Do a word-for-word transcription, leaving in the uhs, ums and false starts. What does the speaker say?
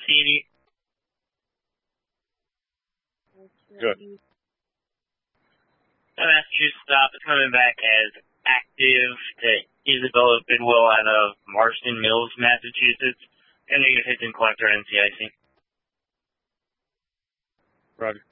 Katie. Good. The Massachusetts stop is coming back as active to Isabella Bidwell out of Marston Mills, Massachusetts. And negative hits and collector N C I C. Roger.